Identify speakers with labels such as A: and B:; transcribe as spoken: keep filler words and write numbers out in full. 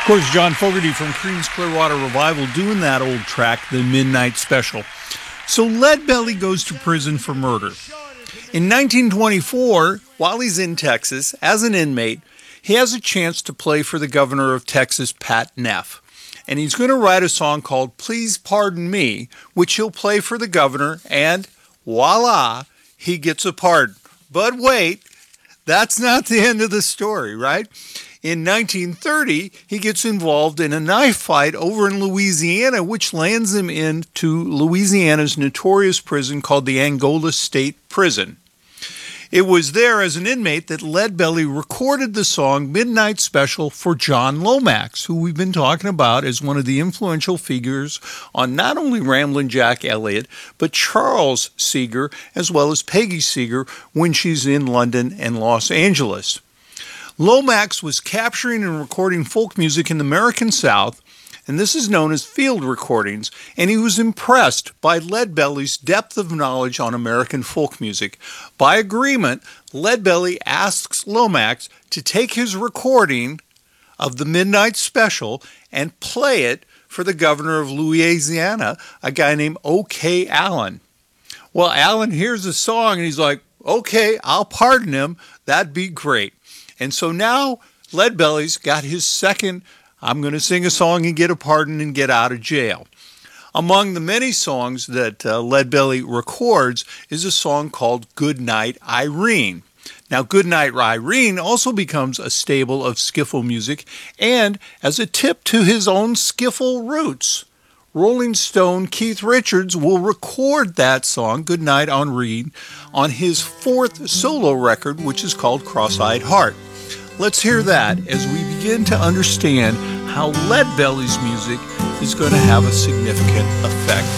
A: Of course, John Fogerty from Creedence Clearwater Revival doing that old track, the Midnight Special. So Leadbelly goes to prison for murder. In nineteen twenty-four, while he's in Texas as an inmate, he has a chance to play for the governor of Texas, Pat Neff. And he's going to write a song called Please Pardon Me, which he'll play for the governor, and voila, he gets a pardon. But wait, that's not the end of the story, right? In nineteen thirty, he gets involved in a knife fight over in Louisiana, which lands him into Louisiana's notorious prison called the Angola State Prison. It was there as an inmate that Leadbelly recorded the song Midnight Special for John Lomax, who we've been talking about as one of the influential figures on not only Ramblin' Jack Elliott, but Charles Seeger, as well as Peggy Seeger when she's in London and Los Angeles. Lomax was capturing and recording folk music in the American South, and this is known as field recordings, and he was impressed by Leadbelly's depth of knowledge on American folk music. By agreement, Leadbelly asks Lomax to take his recording of the Midnight Special and play it for the governor of Louisiana, a guy named O K. Allen. Well, Allen hears the song, and he's like, okay, I'll pardon him. That'd be great. And so now Leadbelly's got his second, I'm going to sing a song and get a pardon and get out of jail. Among the many songs that uh, Leadbelly records is a song called Goodnight Irene. Now, Goodnight Irene also becomes a staple of skiffle music, and as a tip to his own skiffle roots, Rolling Stone Keith Richards will record that song, Goodnight Irene, on his fourth solo record, which is called Cross-Eyed Heart. Let's hear that as we begin to understand how Leadbelly's music is going to have a significant effect